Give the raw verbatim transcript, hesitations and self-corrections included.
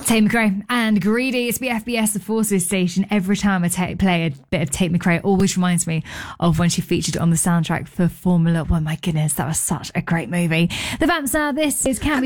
Tate McRae and Greedy. It's the F B S The Forces station. Every time I ta- play a bit of Tate McRae, it always reminds me of when she featured on the soundtrack for Formula One. My goodness, that was such a great movie. The Vamps now. This is Can We